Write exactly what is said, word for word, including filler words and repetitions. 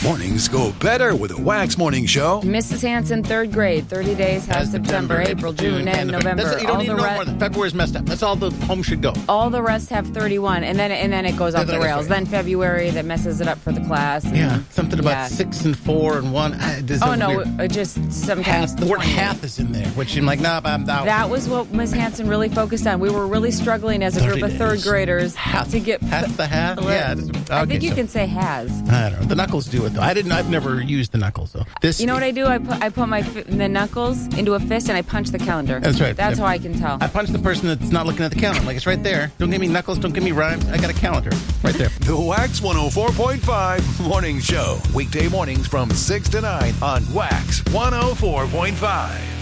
Mornings go better with a Wax Morning Show. Missus Hanson, third grade, thirty days, has September, April, June, and November. That's, you don't all need the no re- more than February's messed up. That's all the home should go. All the rest have thirty-one, and then and then it goes off Yeah, the that's rails. right. Then February, that messes it up for the class. and- Yeah, something about yeah. six and four and one. Uh, there's Oh, a no, weird- it just sometimes. half, the word twenty. half is in there, which I'm like, nah, I'm out. That was what Miz Hanson really focused on. We were really struggling as a group of thirty third days. graders Half- to get. half the half? Yeah, just- I okay, think you so- can say has. I don't know. The knuckles do it though. I didn't. I've never used the knuckles though. This. You know what I do? I put I put my fi- the knuckles into a fist and I punch the calendar. That's right. That's Yep. how I can tell. I punch the person that's not looking at the calendar. Like, it's right there. Don't give me knuckles. Don't give me rhymes. I got a calendar right there. The Wax one oh four point five Morning Show. Weekday mornings from six to nine on Wax one oh four point five.